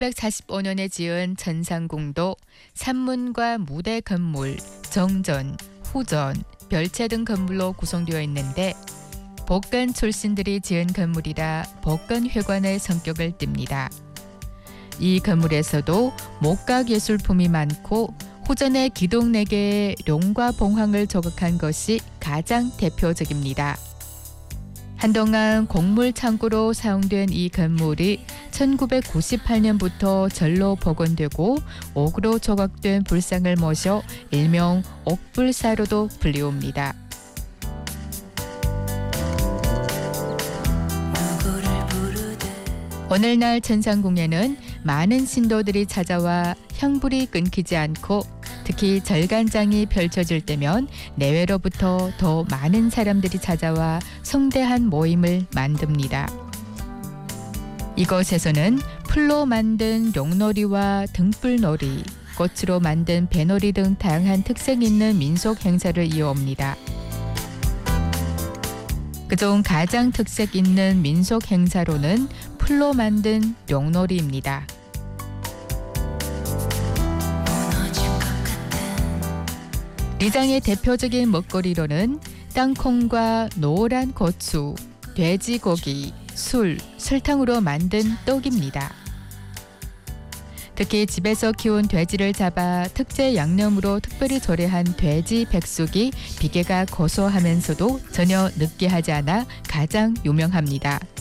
1645년에 지은 전상궁도 산문과 무대 건물, 정전, 후전, 별채 등 건물로 구성되어 있는데 복건 출신들이 지은 건물이라 복건회관의 성격을 띱니다. 이 건물에서도 목각 예술품이 많고 후전의 기둥 4개의 룡과 봉황을 조각한 것이 가장 대표적입니다. 한동안 곡물 창고로 사용된 이 건물이 1998년부터 절로 복원되고 옥으로 조각된 불상을 모셔 일명 옥불사로도 불리웁니다. 오늘날 전상궁에는 많은 신도들이 찾아와 향불이 끊기지 않고 특히 절간장이 펼쳐질 때면 내외로부터 더 많은 사람들이 찾아와 성대한 모임을 만듭니다. 이곳에서는 풀로 만든 용놀이와 등불놀이, 꽃으로 만든 배놀이 등 다양한 특색 있는 민속 행사를 이어옵니다. 그중 가장 특색 있는 민속 행사로는 풀로 만든 용놀이입니다. 리장의 대표적인 먹거리로는 땅콩과 노란 고추, 돼지고기, 술, 설탕으로 만든 떡입니다. 특히 집에서 키운 돼지를 잡아 특제 양념으로 특별히 조리한 돼지 백숙이 비계가 고소하면서도 전혀 느끼하지 않아 가장 유명합니다.